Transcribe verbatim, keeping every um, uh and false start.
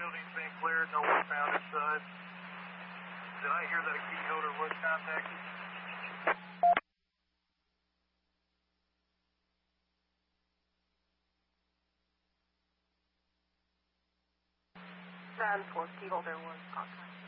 building's been cleared, no one found inside. Did I hear that a key holder was contacted? nine four key holder was contacted.